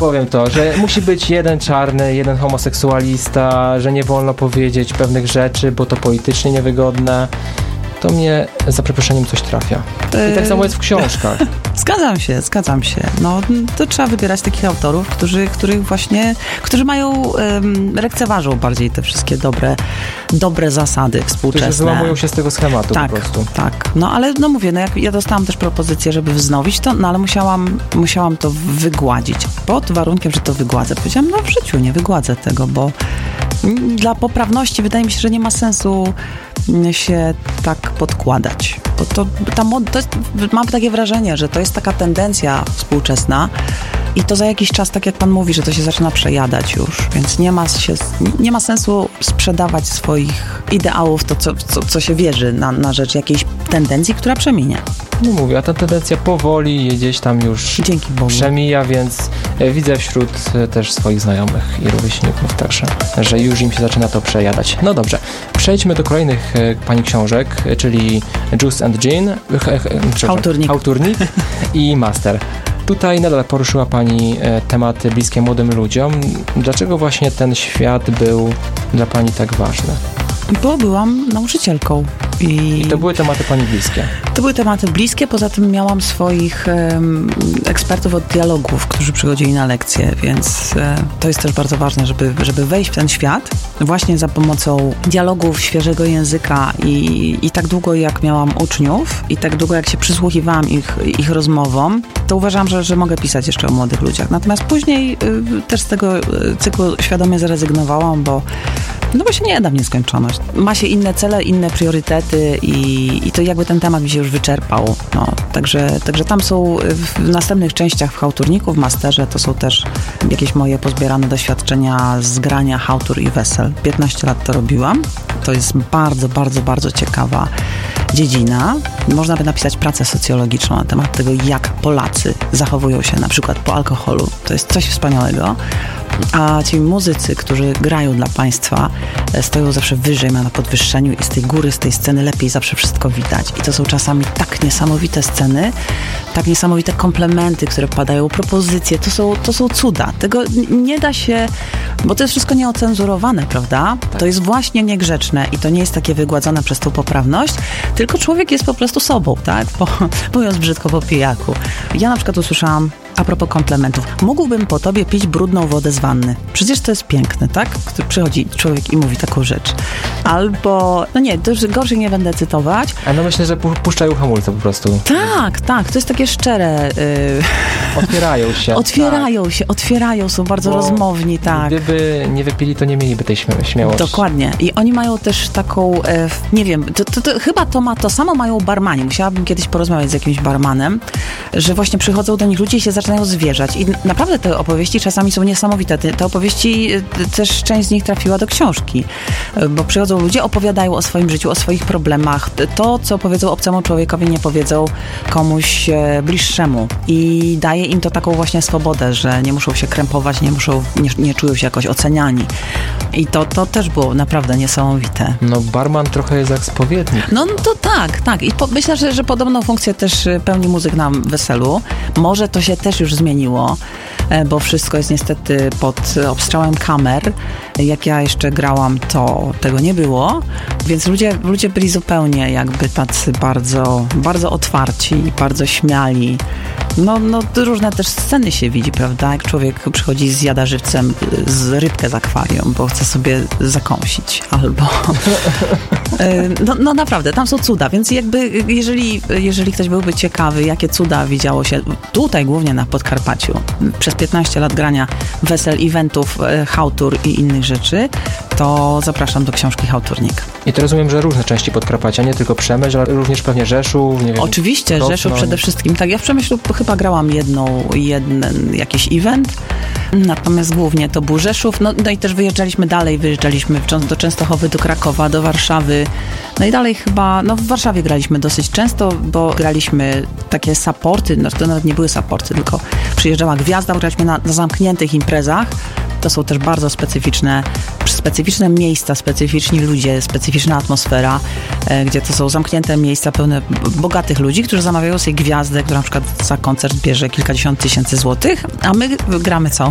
powiem to, że musi być jeden czarny, jeden homoseksualista, że nie wolno powiedzieć pewnych rzeczy, bo to politycznie niewygodne. To mnie za przeproszeniem coś trafia. I tak samo jest w książkach. Zgadzam się. No, to trzeba wybierać takich autorów, którzy mają, lekceważą bardziej te wszystkie dobre zasady współczesne. Którzy złamują się z tego schematu po prostu. Tak. No, ale no mówię, ja dostałam też propozycję, żeby wznowić to, no ale musiałam to wygładzić. Pod warunkiem, że to wygładzę. Powiedziałam, no w życiu nie wygładzę tego, bo dla poprawności wydaje mi się, że nie ma sensu się tak podkładać. Bo mam takie wrażenie, że to jest taka tendencja współczesna i to za jakiś czas, tak jak pan mówi, że to się zaczyna przejadać już, więc nie ma sensu sprzedawać swoich ideałów, to co się wierzy na rzecz jakiejś tendencji, która przeminie. No mówię, a ta tendencja powoli gdzieś tam już Dzięki Bogu przemija, więc widzę wśród też swoich znajomych i rówieśników także, że już im się zaczyna to przejadać. No dobrze, przejdźmy do kolejnych pani książek, czyli Juice and Gin, Chałturnik i Master. Tutaj nadal poruszyła pani tematy bliskie młodym ludziom. Dlaczego właśnie ten świat był dla pani tak ważny? Bo byłam nauczycielką. I to były tematy pani bliskie? To były tematy bliskie, poza tym miałam swoich ekspertów od dialogów, którzy przychodzili na lekcje, więc to jest też bardzo ważne, żeby wejść w ten świat właśnie za pomocą dialogów, świeżego języka i tak długo jak miałam uczniów i tak długo jak się przysłuchiwałam ich rozmowom, to uważam, że mogę pisać jeszcze o młodych ludziach. Natomiast później też z tego cyklu świadomie zrezygnowałam, bo się nie da w nieskończoność. Ma się inne cele, inne priorytety i to jakby ten temat mi się już wyczerpał. No, także tam są w następnych częściach w Chałturniku, w Masterze, to są też jakieś moje pozbierane doświadczenia z grania chałtur i wesel. 15 lat to robiłam. To jest bardzo, bardzo, bardzo ciekawa dziedzina. Można by napisać pracę socjologiczną na temat tego, jak Polacy zachowują się na przykład po alkoholu. To jest coś wspaniałego. A ci muzycy, którzy grają dla państwa, stoją zawsze wyżej, na podwyższeniu i z tej góry, z tej sceny lepiej zawsze wszystko widać. I to są czasami tak niesamowite sceny, tak niesamowite komplementy, które padają, propozycje. To są cuda. Tego nie da się, bo to jest wszystko nieocenzurowane, prawda? Tak. To jest właśnie niegrzeczne i to nie jest takie wygładzone przez tą poprawność, tylko człowiek jest po prostu sobą, tak? Mówiąc brzydko po pijaku. Ja na przykład usłyszałam a propos komplementów. Mógłbym po tobie pić brudną wodę z wanny. Przecież to jest piękne, tak? Przychodzi człowiek i mówi taką rzecz. Albo, no nie, to już gorszych nie będę cytować. A no myślę, że puszczają hamulce po prostu. Tak, to jest takie szczere. Otwierają, są bardzo rozmowni, tak. Gdyby nie wypili, to nie mieliby tej śmiałości. Dokładnie. I oni mają też taką, nie wiem, chyba to samo mają barmani. Musiałabym kiedyś porozmawiać z jakimś barmanem, że właśnie przychodzą do nich ludzie i się zaczynają zwierzać. I naprawdę te opowieści czasami są niesamowite. Te opowieści, też część z nich trafiła do książki, bo przychodzą ludzie, opowiadają o swoim życiu, o swoich problemach. To, co powiedzą obcemu człowiekowi, nie powiedzą komuś bliższemu. I daje im to taką właśnie swobodę, że nie muszą się krępować, nie czują się jakoś oceniani. I to też było naprawdę niesamowite. No barman trochę jest jak spowiednik. No to tak. I myślę, że podobną funkcję też pełni muzyk na weselu. Może to się też już zmieniło, bo wszystko jest niestety pod obstrzałem kamer. Jak ja jeszcze grałam, to tego nie było, więc ludzie byli zupełnie jakby tacy bardzo, bardzo otwarci, bardzo śmiali. No różne też sceny się widzi, prawda? Jak człowiek przychodzi i zjada żywcem z rybkę z akwarium, bo chce sobie zakąsić, albo... No naprawdę, tam są cuda, więc jakby jeżeli ktoś byłby ciekawy, jakie cuda widziało się tutaj głównie na Podkarpaciu, przez 15 lat grania wesel, eventów, chałtur i innych rzeczy, to zapraszam do książki Chałturnik. I to rozumiem, że różne części Podkarpacia, nie tylko Przemyśl, ale również pewnie Rzeszów, nie wiem. Oczywiście, Krosno. Rzeszów przede wszystkim. Tak, ja w Przemyślu chyba grałam jeden jakiś event, natomiast głównie to był Rzeszów, no i też wyjeżdżaliśmy do Częstochowy, do Krakowa, do Warszawy, no i dalej chyba, w Warszawie graliśmy dosyć często, bo graliśmy takie supporty, to nawet nie były supporty, tylko przyjeżdżała gwiazda, graliśmy na zamkniętych imprezach. To są też bardzo specyficzne miejsca, specyficzni ludzie, specyficzna atmosfera, gdzie to są zamknięte miejsca pełne bogatych ludzi, którzy zamawiają sobie gwiazdę, która na przykład za koncert bierze kilkadziesiąt tysięcy złotych, a my gramy całą